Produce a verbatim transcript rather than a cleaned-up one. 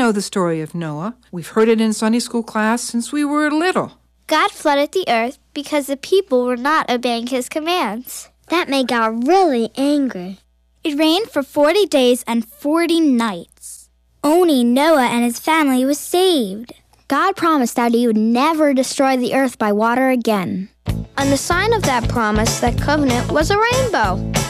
know the story of Noah. We've heard it in Sunday school class since we were little. God flooded the earth because the people were not obeying his commands. That made God really angry. It rained for forty days and forty nights. Only Noah and his family was saved. God promised that he would never destroy the earth by water again. And the sign of that promise, that covenant, was a rainbow.